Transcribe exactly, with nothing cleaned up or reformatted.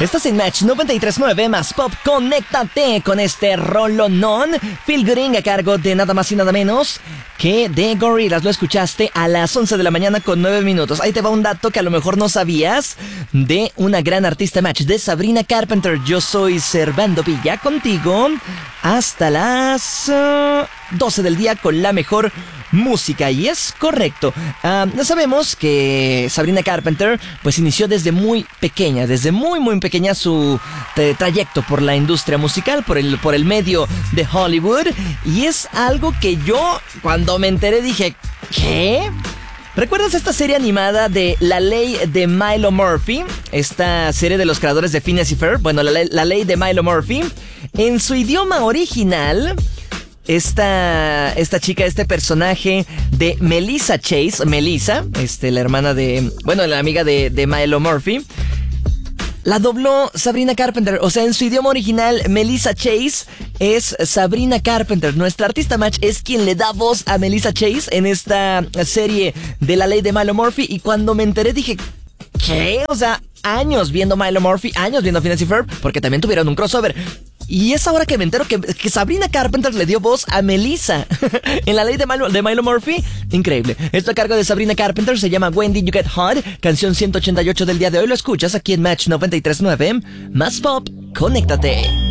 Estás en Match noventa y tres punto nueve más Pop. Conéctate con este rolonón featuring a cargo de nada más y nada menos que de Gorillaz. Lo escuchaste a las once de la mañana con nueve minutos. Ahí te va un dato que a lo mejor no sabías de una gran artista Match, de Sabrina Carpenter. Yo soy Servando Villa contigo hasta las uh, doce del día con la mejor música, y es correcto. Uh, sabemos que Sabrina Carpenter pues inició desde muy pequeña, desde muy muy pequeña su tra- trayecto por la industria musical, por el, por el medio de Hollywood, y es algo que yo cuando me enteré dije, ¿qué? ¿Recuerdas esta serie animada de La Ley de Milo Murphy? Esta serie de los creadores de Phineas y Ferb. Bueno, la, la Ley de Milo Murphy. En su idioma original, Esta, esta chica, este personaje de Melissa Chase, Melissa, este, la hermana de, bueno, la amiga de, de Milo Murphy, la dobló Sabrina Carpenter. O sea, en su idioma original, Melissa Chase es Sabrina Carpenter. Nuestra artista Match es quien le da voz a Melissa Chase en esta serie de La Ley de Milo Murphy. Y cuando me enteré dije, ¿qué? O sea, años viendo Milo Murphy, años viendo Phineas y Ferb, porque también tuvieron un crossover. Y es ahora que me entero que, que Sabrina Carpenter le dio voz a Melissa en La Ley de Milo, de Milo Murphy. Increíble. Esto a cargo de Sabrina Carpenter, se llama When Did You Get Hot, canción ciento ochenta y ocho del día de hoy. Lo escuchas aquí en Match noventa y tres punto nueve. Más Pop, conéctate.